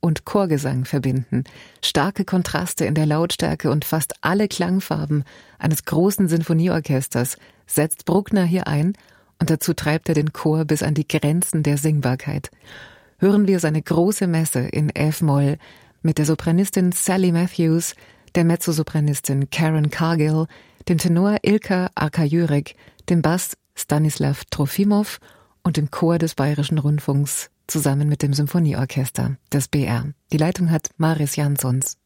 und Chorgesang verbinden. Starke Kontraste in der Lautstärke und fast alle Klangfarben eines großen Sinfonieorchesters setzt Bruckner hier ein und dazu treibt er den Chor bis an die Grenzen der Singbarkeit. Hören wir seine große Messe in F-Moll mit der Sopranistin Sally Matthews, der Mezzosopranistin Karen Cargill, dem Tenor Ilka Arkajürek, dem Bass Stanislav Trofimow und dem Chor des Bayerischen Rundfunks zusammen mit dem Symphonieorchester des BR. Die Leitung hat Maris Jansons.